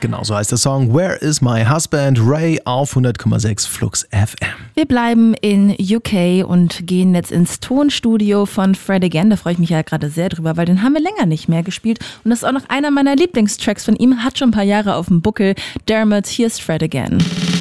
genau, so heißt der Song Where is my husband? Ray auf 100,6 Flux FM. Wir bleiben in UK und gehen jetzt ins Tonstudio von Fred Again. Da freue ich mich ja gerade sehr drüber, weil den haben wir länger nicht mehr gespielt. Und das ist auch noch einer meiner Lieblingstracks von ihm, hat schon ein paar Jahre auf dem Buckel. Dermot, hier ist Fred Again.